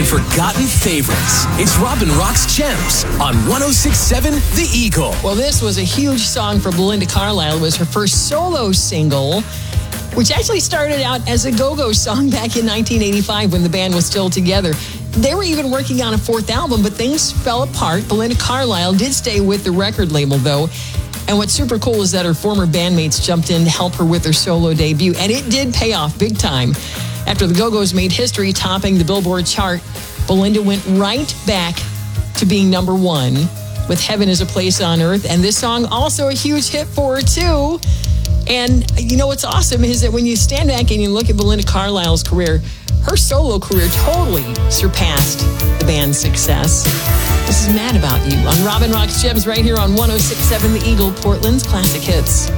forgotten favorites. It's Robin Rock's Gems on 106.7 The Eagle. Well, this was a huge song for Belinda Carlisle. It was her first solo single, which actually started out as a go-go song back in 1985 when the band was still together. They were even working on a fourth album, but things fell apart. Belinda Carlisle did stay with the record label, though. And what's super cool is that her former bandmates jumped in to help her with her solo debut, and it did pay off big time. After the Go-Go's made history topping the Billboard chart, Belinda went right back to being number one with Heaven is a Place on Earth, and this song also a huge hit for her, too. And you know what's awesome is that when you stand back and you look at Belinda Carlisle's career, her solo career totally surpassed the band's success. This is Mad About You on Robin Rock's Gems right here on 106.7 The Eagle, Portland's Classic Hits.